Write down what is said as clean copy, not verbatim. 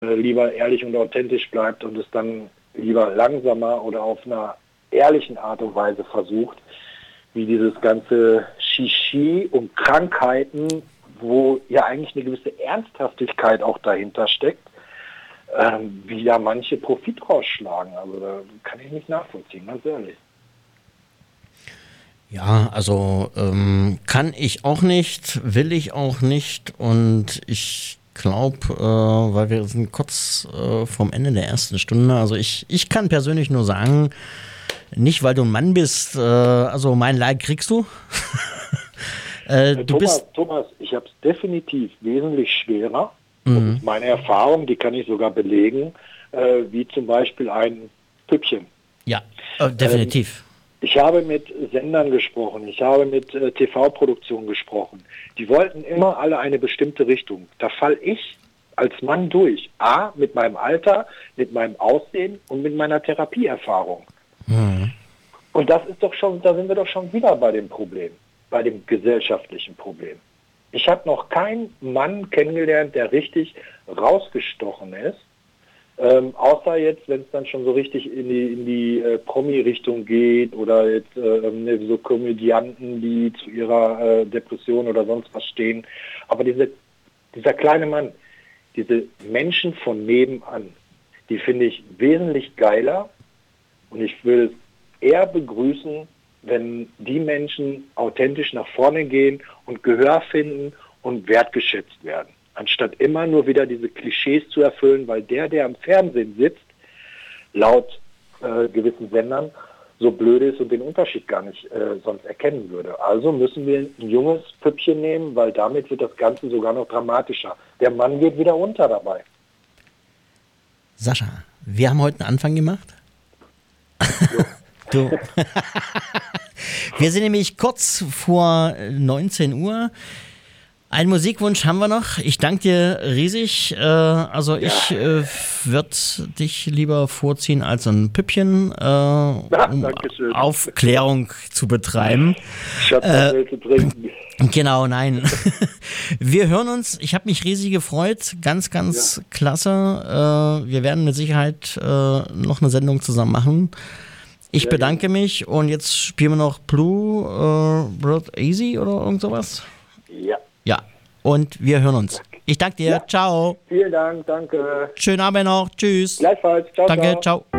lieber ehrlich und authentisch bleibt und es dann lieber langsamer oder auf einer ehrlichen Art und Weise versucht, wie dieses ganze Shishi und Krankheiten, wo ja eigentlich eine gewisse Ernsthaftigkeit auch dahinter steckt, wie da manche Profit rausschlagen. Also da kann ich nicht nachvollziehen, ganz ehrlich. Ja, also kann ich auch nicht, will ich auch nicht und ich glaube, weil wir sind kurz vorm Ende der ersten Stunde, also ich kann persönlich nur sagen, nicht weil du ein Mann bist, also mein Like kriegst du. Thomas, ich habe es definitiv wesentlich schwerer. Das ist meine Erfahrung, die kann ich sogar belegen, wie zum Beispiel ein Püppchen. Ja, definitiv. Ich habe mit Sendern gesprochen, ich habe mit TV-Produktionen gesprochen. Die wollten immer alle eine bestimmte Richtung. Da falle ich als Mann durch. A, mit meinem Alter, mit meinem Aussehen und mit meiner Therapieerfahrung. Und das ist doch schon, da sind wir doch schon wieder bei dem Problem, bei dem gesellschaftlichen Problem. Ich habe noch keinen Mann kennengelernt, der richtig rausgestochen ist. Außer jetzt, wenn es dann schon so richtig in die Promi-Richtung geht oder jetzt so Komödianten, die zu ihrer Depression oder sonst was stehen. Aber dieser kleine Mann, diese Menschen von nebenan, die finde ich wesentlich geiler und ich würde es eher begrüßen, wenn die Menschen authentisch nach vorne gehen und Gehör finden und wertgeschätzt werden. Anstatt immer nur wieder diese Klischees zu erfüllen, weil der am Fernsehen sitzt, laut gewissen Sendern, so blöd ist und den Unterschied gar nicht sonst erkennen würde. Also müssen wir ein junges Püppchen nehmen, weil damit wird das Ganze sogar noch dramatischer. Der Mann geht wieder unter dabei. Sascha, wir haben heute einen Anfang gemacht. Du. Wir sind nämlich kurz vor 19 Uhr. Einen Musikwunsch haben wir noch. Ich danke dir riesig. Ich würde dich lieber vorziehen als ein Püppchen, um Aufklärung zu betreiben. Schatz, zu trinken. Genau, nein. Wir hören uns. Ich habe mich riesig gefreut. Ganz klasse. Wir werden mit Sicherheit noch eine Sendung zusammen machen. Ich bedanke mich und jetzt spielen wir noch Blue Bird Easy oder irgend sowas. Ja. Ja, und wir hören uns. Ich danke dir. Ja. Ciao. Vielen Dank, danke. Schönen Abend noch. Tschüss. Gleichfalls. Ciao, danke, ciao.